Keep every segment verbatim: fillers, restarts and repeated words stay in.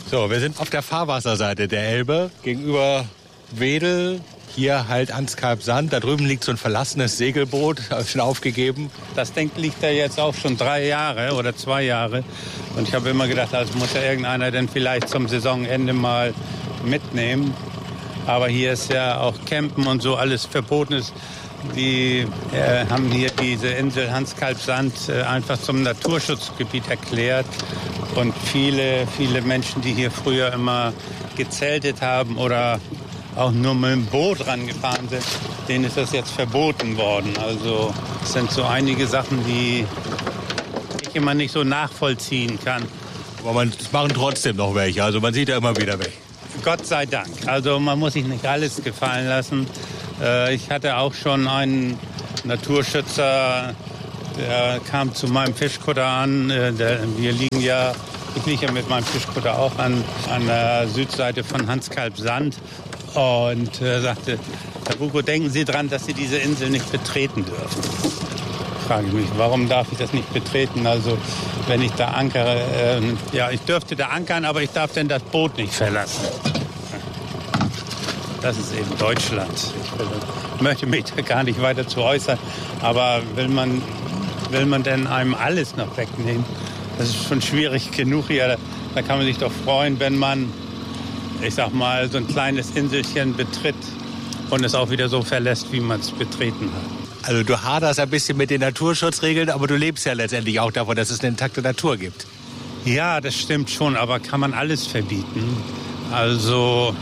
So, wir sind auf der Fahrwasserseite der Elbe, gegenüber Wedel. Hier halt Anskalb-Sand. Da drüben liegt so ein verlassenes Segelboot, schon aufgegeben. Das Ding liegt da jetzt auch schon drei Jahre oder zwei Jahre. Und ich habe immer gedacht, das muss ja irgendeiner denn vielleicht zum Saisonende mal mitnehmen. Aber hier ist ja auch Campen und so alles verboten ist. Die äh, haben hier diese Insel Anskalb-Sand äh, einfach zum Naturschutzgebiet erklärt. Und viele, viele Menschen, die hier früher immer gezeltet haben oder auch nur mit dem Boot rangefahren sind, denen ist das jetzt verboten worden. Also es sind so einige Sachen, die ich immer nicht so nachvollziehen kann. Aber man, es machen trotzdem noch welche, also man sieht ja immer wieder welche. Gott sei Dank. Also man muss sich nicht alles gefallen lassen. Äh, ich hatte auch schon einen Naturschützer, der kam zu meinem Fischkutter an. Äh, der, wir liegen ja, ich liege ja mit meinem Fischkutter auch an, an der Südseite von Anskalb-Sand. Und äh, sagte, Herr Buko, denken Sie dran, dass Sie diese Insel nicht betreten dürfen. Frage ich mich, warum darf ich das nicht betreten? Also wenn ich da ankere, äh, ja, ich dürfte da ankern, aber ich darf denn das Boot nicht verlassen. Das ist eben Deutschland. Ich möchte mich da gar nicht weiter zu äußern. Aber will man, will man denn einem alles noch wegnehmen? Das ist schon schwierig genug hier. Da, da kann man sich doch freuen, wenn man, ich sag mal, so ein kleines Inselchen betritt und es auch wieder so verlässt, wie man es betreten hat. Also du haderst ein bisschen mit den Naturschutzregeln, aber du lebst ja letztendlich auch davon, dass es eine intakte Natur gibt. Ja, das stimmt schon, aber kann man alles verbieten? Also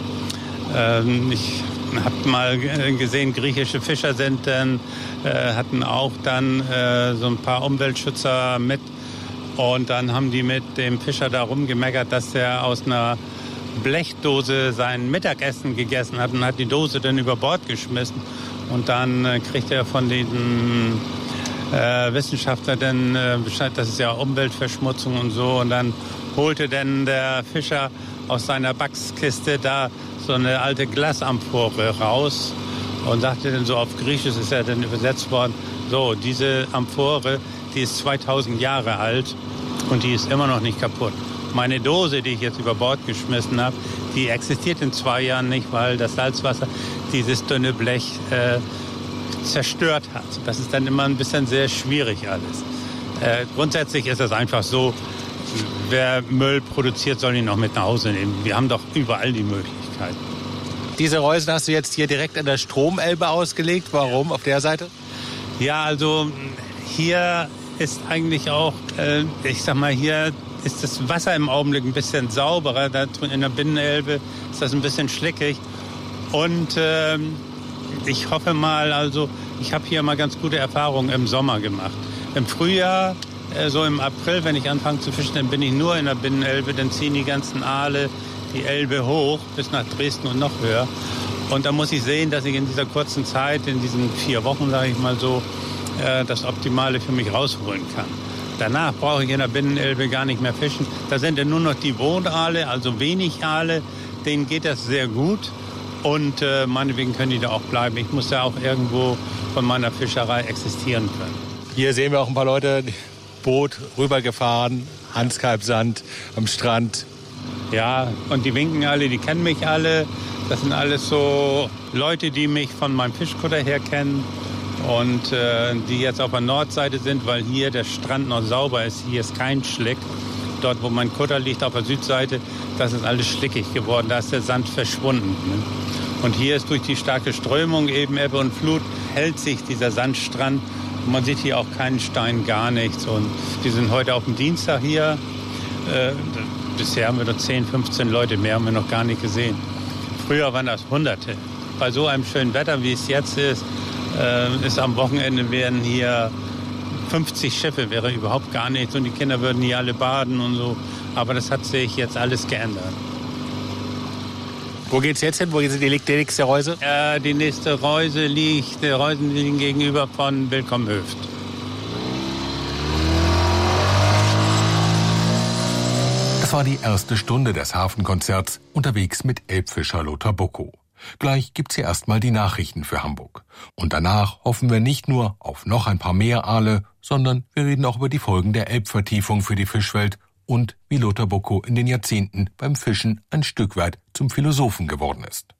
ähm, ich habe mal gesehen, griechische Fischer sind dann, äh, hatten auch dann äh, so ein paar Umweltschützer mit. Und dann haben die mit dem Fischer da rumgemeckert, dass er aus einer Blechdose sein Mittagessen gegessen hat und hat die Dose dann über Bord geschmissen. Und dann äh, kriegt er von den äh, Wissenschaftlern dann äh, Bescheid, das ist ja Umweltverschmutzung und so. Und dann holte dann der Fischer aus seiner Backskiste da so eine alte Glasamphore raus und sagte dann so, auf Griechisch ist ja dann übersetzt worden, so, diese Amphore, die ist zweitausend Jahre alt und die ist immer noch nicht kaputt. Meine Dose, die ich jetzt über Bord geschmissen habe, die existiert in zwei Jahren nicht, weil das Salzwasser dieses dünne Blech äh, zerstört hat. Das ist dann immer ein bisschen sehr schwierig alles. Äh, grundsätzlich ist es einfach so, wer Müll produziert, soll ihn noch mit nach Hause nehmen. Wir haben doch überall die Möglichkeiten. Diese Reusen hast du jetzt hier direkt an der Stromelbe ausgelegt. Warum auf der Seite? Ja, also hier ist eigentlich auch, äh, ich sag mal, hier ist das Wasser im Augenblick ein bisschen sauberer. Da in der Binnenelbe ist das ein bisschen schlickig. Und äh, ich hoffe mal, also ich habe hier mal ganz gute Erfahrungen im Sommer gemacht. Im Frühjahr, äh, so im April, wenn ich anfange zu fischen, dann bin ich nur in der Binnenelbe. Dann ziehen die ganzen Aale die Elbe hoch bis nach Dresden und noch höher. Und da muss ich sehen, dass ich in dieser kurzen Zeit, in diesen vier Wochen, sage ich mal so, äh, das Optimale für mich rausholen kann. Danach brauche ich in der Binnenelbe gar nicht mehr fischen. Da sind ja nur noch die Wohnaale, also wenig Aale. Denen geht das sehr gut. Und äh, meinetwegen können die da auch bleiben. Ich muss ja auch irgendwo von meiner Fischerei existieren können. Hier sehen wir auch ein paar Leute, Boot rübergefahren, Anskalb-Sand am Strand. Ja, und die winken alle, die kennen mich alle. Das sind alles so Leute, die mich von meinem Fischkutter her kennen. Und äh, die jetzt auf der Nordseite sind, weil hier der Strand noch sauber ist. Hier ist kein Schlick. Dort, wo mein Kutter liegt, auf der Südseite, das ist alles schlickig geworden. Da ist der Sand verschwunden. Ne? Und hier ist durch die starke Strömung, eben Ebbe und Flut, hält sich dieser Sandstrand. Und man sieht hier auch keinen Stein, gar nichts. Und wir sind heute auf dem Dienstag hier. Äh, bisher haben wir noch zehn, fünfzehn Leute, mehr haben wir noch gar nicht gesehen. Früher waren das Hunderte. Bei so einem schönen Wetter, wie es jetzt ist, äh, ist am Wochenende werden hier fünfzig Schiffe, wäre überhaupt gar nichts. Und die Kinder würden hier alle baden und so. Aber das hat sich jetzt alles geändert. Wo geht's jetzt hin? Wo liegt die nächste Reuse? Äh, die nächste Reuse liegt, die Reusen liegen gegenüber von Willkomm-Höft. Es war die erste Stunde des Hafenkonzerts unterwegs mit Elbfischer Lothar Bocko. Gleich gibt's hier erstmal die Nachrichten für Hamburg. Und danach hoffen wir nicht nur auf noch ein paar mehr Aale, sondern wir reden auch über die Folgen der Elbvertiefung für die Fischwelt und wie Lothar Bocko in den Jahrzehnten beim Fischen ein Stück weit zum Philosophen geworden ist.